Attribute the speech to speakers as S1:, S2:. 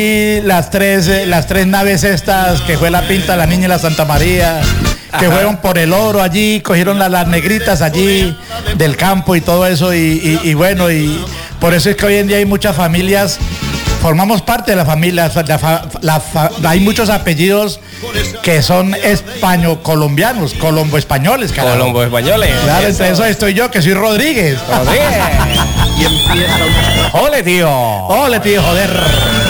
S1: Y las tres naves estas que fue la Pinta, la Niña y la Santa María, que fueron por el oro allí, cogieron las negritas allí del campo y todo eso, y bueno, y por eso es que hoy en día hay muchas familias, formamos parte de la familia, hay muchos apellidos que son colombianos, colombo-españoles, carajo.
S2: Colombo-españoles.
S1: Claro, entre eso estoy yo, que soy Rodríguez.
S2: Rodríguez. Y empieza. Ole, tío.
S1: Ole, tío, joder.